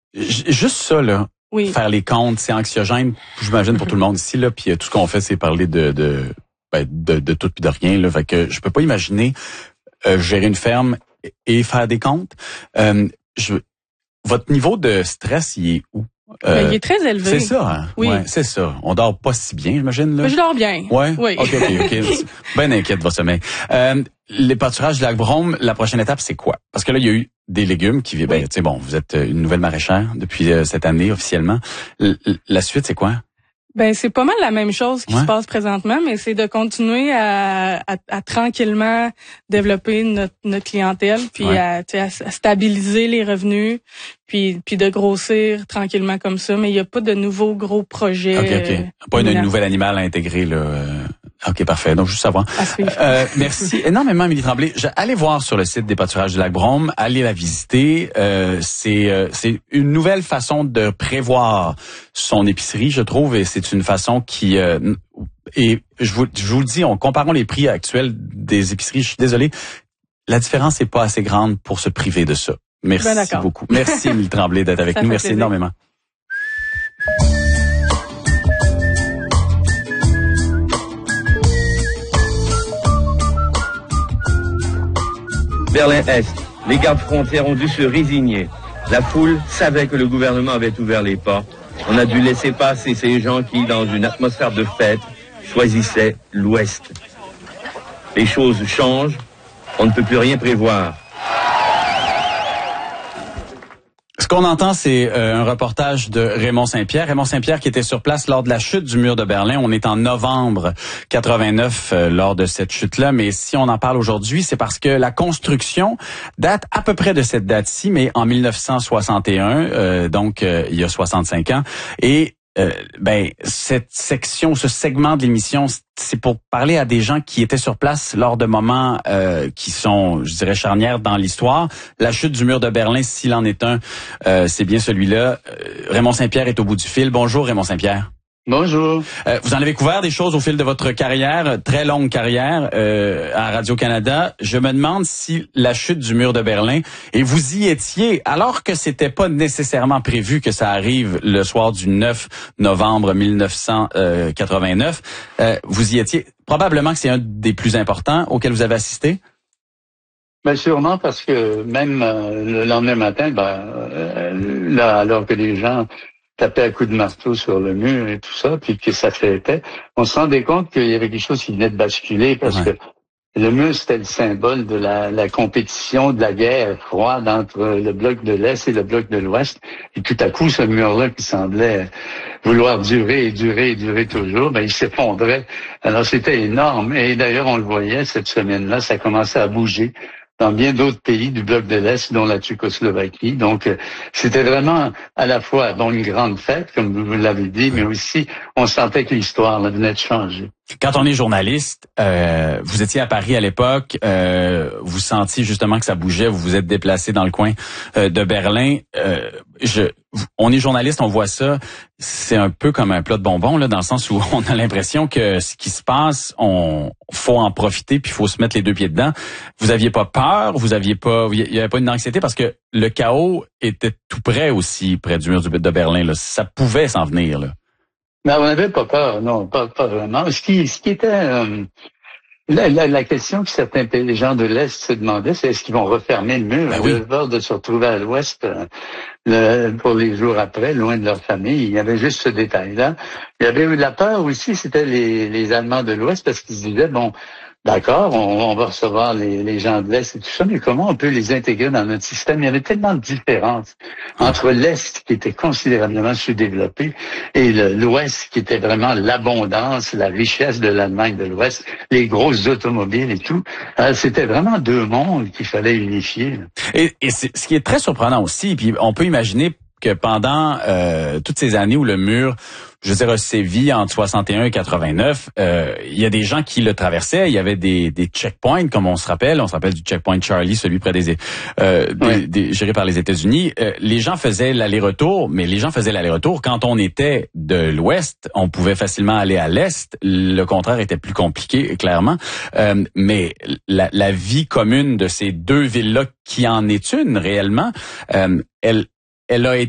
Juste ça, là. Oui. Faire les comptes, c'est anxiogène, j'imagine, pour tout le monde ici, là. Puis tout ce qu'on fait, c'est parler de tout puis de rien, là. Fait que je peux pas imaginer gérer une ferme et faire des comptes. Votre niveau de stress, il est où? Il est très élevé. C'est ça, hein? Oui. Ouais, c'est ça. On dort pas si bien, j'imagine, là. Mais je dors bien. Ouais? Oui. OK. Ben inquiète de votre sommeil. Les pâturages du lac Brome, la prochaine étape, c'est quoi? Parce que là, il y a eu des légumes qui... Ben, tu sais, bon, vous êtes une nouvelle maraîchère depuis cette année, officiellement. La suite, c'est quoi? Ben c'est pas mal la même chose qui se passe présentement, mais c'est de continuer à tranquillement développer notre clientèle, puis à stabiliser les revenus, puis de grossir tranquillement comme ça. Mais il y a pas de nouveaux gros projets. OK. Pas une nouvelle animale à intégrer là. OK, parfait. Donc, juste savoir. Merci énormément, Émilie Tremblay. Allez voir sur le site des pâturages du lac Brome. Allez la visiter. C'est une nouvelle façon de prévoir son épicerie, je trouve, et c'est une façon qui... et je vous le dis, comparons les prix actuels des épiceries. Je suis désolé, la différence n'est pas assez grande pour se priver de ça. Merci beaucoup. Merci, Émilie Tremblay, d'être avec nous. Merci plaisir. Énormément. Berlin-Est, les gardes frontières ont dû se résigner. La foule savait que le gouvernement avait ouvert les portes. On a dû laisser passer ces gens qui, dans une atmosphère de fête, choisissaient l'Ouest. Les choses changent, on ne peut plus rien prévoir. Ce qu'on entend, c'est un reportage de Raymond Saint-Pierre. Raymond Saint-Pierre qui était sur place lors de la chute du mur de Berlin. On est en novembre 89 lors de cette chute-là. Mais si on en parle aujourd'hui, c'est parce que la construction date à peu près de cette date-ci, mais en 1961, donc il y a 65 ans. Et cette section, ce segment de l'émission, c'est pour parler à des gens qui étaient sur place lors de moments qui sont, je dirais, charnières dans l'histoire. La chute du mur de Berlin, s'il en est un, c'est bien celui-là. Raymond Saint-Pierre est au bout du fil. Bonjour, Raymond Saint-Pierre. Bonjour. Vous en avez couvert des choses au fil de votre carrière, très longue carrière à Radio-Canada. Je me demande si la chute du mur de Berlin, et vous y étiez, alors que c'était pas nécessairement prévu que ça arrive le soir du 9 novembre 1989, vous y étiez. Probablement que c'est un des plus importants auxquels vous avez assisté. Ben sûrement parce que même le lendemain matin, là, alors que les gens taper à coups de marteau sur le mur et tout ça, puis que ça flottait, on se rendait compte qu'il y avait quelque chose qui venait de basculer parce que le mur, c'était le symbole de la compétition, de la guerre froide entre le bloc de l'Est et le bloc de l'Ouest. Et tout à coup, ce mur-là qui semblait vouloir durer toujours, il s'effondrait. Alors, c'était énorme. Et d'ailleurs, on le voyait cette semaine-là, ça commençait à bouger dans bien d'autres pays du bloc de l'Est, dont la Tchécoslovaquie. Donc, c'était vraiment à la fois une grande fête, comme vous l'avez dit, mais aussi, on sentait que l'histoire venait de changer. Quand on est journaliste, vous étiez à Paris à l'époque, vous sentiez justement que ça bougeait, vous vous êtes déplacé dans le coin de Berlin. On est journaliste, on voit ça, c'est un peu comme un plat de bonbons là, dans le sens où on a l'impression que ce qui se passe, faut en profiter puis faut se mettre les deux pieds dedans. Vous aviez pas peur, il y avait pas une anxiété parce que le chaos était tout près aussi, près du mur de Berlin là. Ça pouvait s'en venir là. Mais on n'avait pas peur, non, pas vraiment. Ce qui était la question que certains gens de l'Est se demandaient, c'est est-ce qu'ils vont refermer le mur? Ils avaient peur de se retrouver à l'Ouest pour les jours après, loin de leur famille. Il y avait juste ce détail-là. Il y avait eu la peur aussi, c'était les Allemands de l'Ouest, parce qu'ils se disaient, d'accord, on va recevoir les gens de l'Est et tout ça, mais comment on peut les intégrer dans notre système? Il y avait tellement de différences entre l'Est, qui était considérablement sous-développé, et l'Ouest, qui était vraiment l'abondance, la richesse de l'Allemagne de l'Ouest, les grosses automobiles et tout. Alors, c'était vraiment deux mondes qu'il fallait unifier. Et ce qui est très surprenant aussi, puis on peut imaginer que pendant toutes ces années où le mur, je veux dire, a sévi entre 61 et 89, il y a des gens qui le traversaient. Il y avait des checkpoints, comme on se rappelle du checkpoint Charlie, celui près géré par les États-Unis. Les gens faisaient l'aller-retour, mais les gens faisaient l'aller-retour. Quand on était de l'Ouest, on pouvait facilement aller à l'Est. Le contraire était plus compliqué, clairement. Mais la vie commune de ces deux villes-là, qui en est une réellement, elle a été